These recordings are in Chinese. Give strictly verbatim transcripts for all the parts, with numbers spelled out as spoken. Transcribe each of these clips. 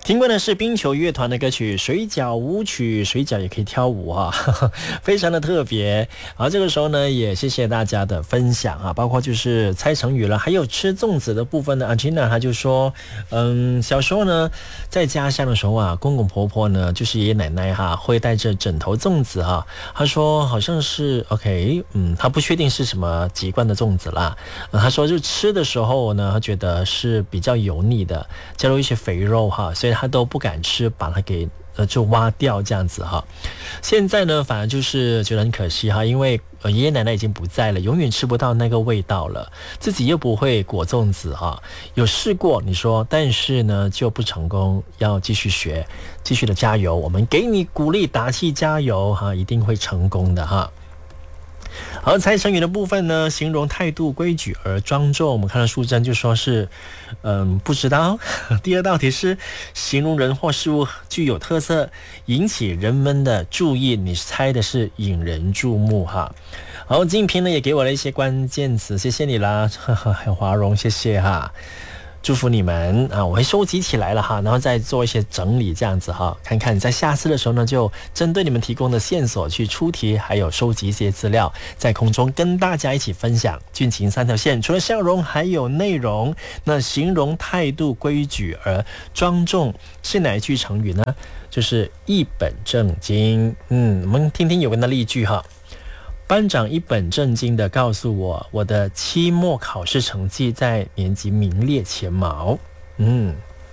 听过的是冰球乐团的歌曲《水饺舞曲》，水饺也可以跳舞啊，呵呵，非常的特别。好，这个时候呢，也谢谢大家的分享啊，包括就是猜成语了，还有吃粽子的部分呢。阿金娜她就说，嗯，小时候呢，在家乡的时候啊，公公婆婆呢，就是爷爷奶奶哈、啊，会带着枕头粽子哈、啊。他说好像是 OK， 嗯，他不确定是什么籍贯的粽子啦。呃、他说就吃的时候呢，他觉得是比较油腻的，加入一些肥肉哈，所以他都不敢吃，把它给呃就挖掉这样子哈。现在呢，反而就是觉得很可惜哈，因为呃爷爷奶奶已经不在了，永远吃不到那个味道了，自己又不会裹粽子哈。有试过你说，但是呢就不成功，要继续学，继续的加油，我们给你鼓励打气加油哈，一定会成功的哈。好，猜成语的部分呢，形容态度规矩而庄重。我们看到淑珍就说是，嗯，不知道。第二道题是形容人或事物具有特色，引起人们的注意。你猜的是引人注目哈。好，静平呢也给我了一些关键词，谢谢你啦，还有华荣，谢谢哈。祝福你们啊！我会收集起来了哈，然后再做一些整理，这样子哈，看看在下次的时候呢，就针对你们提供的线索去出题，还有收集一些资料，在空中跟大家一起分享。军情三条线，除了笑容还有内容。那形容态度规矩而庄重是哪一句成语呢？就是一本正经。嗯，我们听听有关的例句哈。班长一本正经地告诉我，我的期末考试成绩在年级名列前茅。嗯，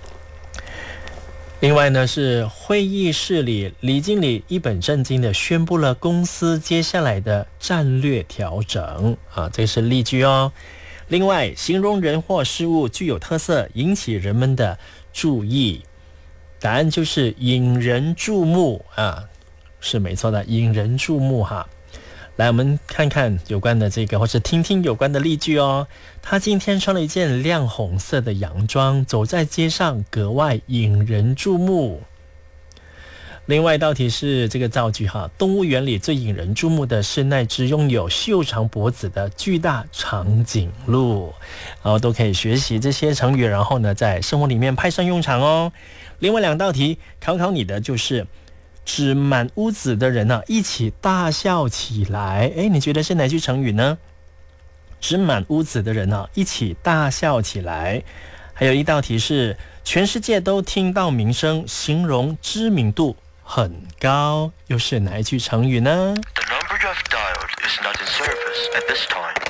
另外呢是会议室里，李经理一本正经地宣布了公司接下来的战略调整啊，这是例句哦。另外，形容人或事物具有特色，引起人们的注意，答案就是引人注目啊，是没错的，引人注目哈。来，我们看看有关的这个，或者听听有关的例句哦。他今天穿了一件亮红色的洋装，走在街上格外引人注目。另外一道题是这个造句哈，动物园里最引人注目的是那只拥有秀长脖子的巨大长颈鹿。然后都可以学习这些成语，然后呢，在生活里面派上用场哦。另外两道题考考你的就是。指满屋子的人啊，一起大笑起来。诶，你觉得是哪句成语呢？指满屋子的人啊，一起大笑起来。还有一道题是全世界都听到名声，形容知名度很高，又是哪一句成语呢？ The number you have dialed is not in service at this time.